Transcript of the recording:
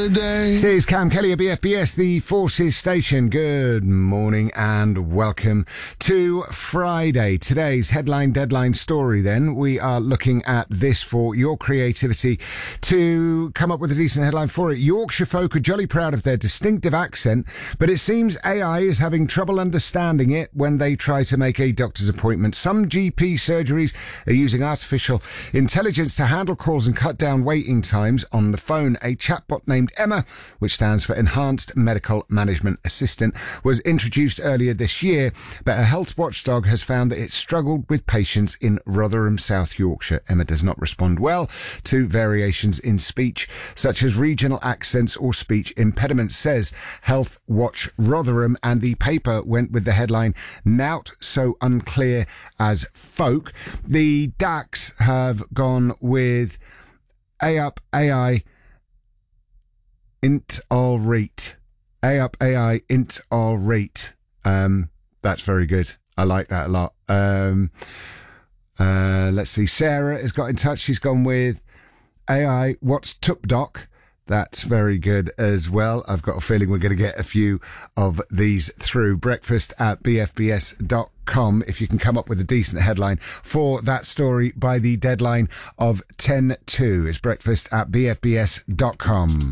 holiday. Says Cam Kelly of BFBS, the Forces Station. Good morning and welcome to Friday. Today's headline deadline story then. We are looking at this for your creativity to come up with a decent headline for it. Yorkshire folk are jolly proud of their distinctive accent, but it seems AI is having trouble understanding it when they try to make a doctor's appointment. Some GP surgeries are using artificial intelligence to handle calls and cut down waiting times on the phone. A chatbot named Emma, which stands for Enhanced Medical Management Assistant, was introduced earlier this year, but a health watchdog has found that it struggled with patients in Rotherham, South Yorkshire. Emma does not respond well to variations in speech, such as regional accents or speech impediments, says Health Watch Rotherham, and the paper went with the headline, "Nout so unclear as folk." The DAX have gone with AI int all rate. AI int all rate. That's very good. I like that a lot. Let's see. Sarah has got in touch. She's gone with AI what's tupdoc. That's very good as well. I've got a feeling we're going to get a few of these through. breakfast@bfbs.com if you can come up with a decent headline for that story by the deadline of 10:02. It's breakfast@bfbs.com.